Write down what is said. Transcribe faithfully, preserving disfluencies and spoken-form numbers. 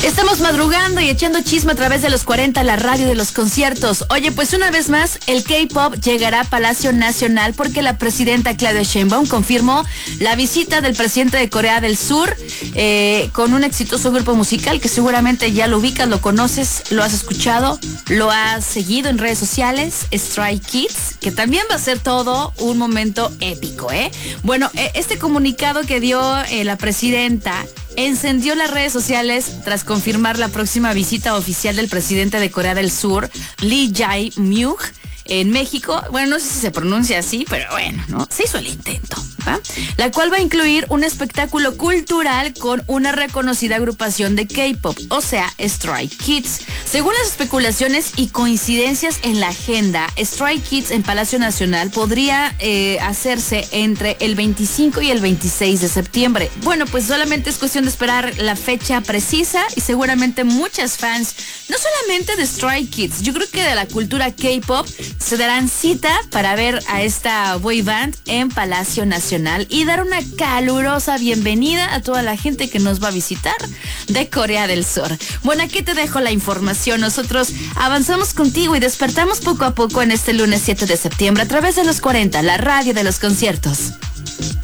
Estamos madrugando y echando chisme a través de los cuarenta, la radio de los conciertos. Oye, pues una vez más, el K-pop llegará a Palacio Nacional porque la presidenta Claudia Sheinbaum confirmó la visita del presidente de Corea del Sur eh, con un exitoso grupo musical que seguramente ya lo ubicas, lo conoces, lo has escuchado, lo has seguido en redes sociales, Stray Kids, que también va a ser todo un momento épico, ¿eh? Bueno, este comunicado que dio eh, la presidenta encendió las redes sociales tras confirmar la próxima visita oficial del presidente de Corea del Sur, Lee Jae-myung, en México. Bueno, no sé si se pronuncia así, pero bueno, ¿no? Se hizo el intento, ¿va? La cual va a incluir un espectáculo cultural con una reconocida agrupación de K-pop, o sea, Stray Kids. Según las especulaciones y coincidencias en la agenda, Stray Kids en Palacio Nacional podría eh, hacerse entre el veinticinco y el veintiséis de septiembre. Bueno, pues solamente es cuestión de esperar la fecha precisa y seguramente muchas fans, no solamente de Stray Kids, yo creo que de la cultura K-pop, se darán cita para ver a esta boy band en Palacio Nacional y dar una calurosa bienvenida a toda la gente que nos va a visitar de Corea del Sur. Bueno, aquí te dejo la información. Nosotros avanzamos contigo y despertamos poco a poco en este lunes siete de septiembre a través de los cuarenta, la radio de los conciertos.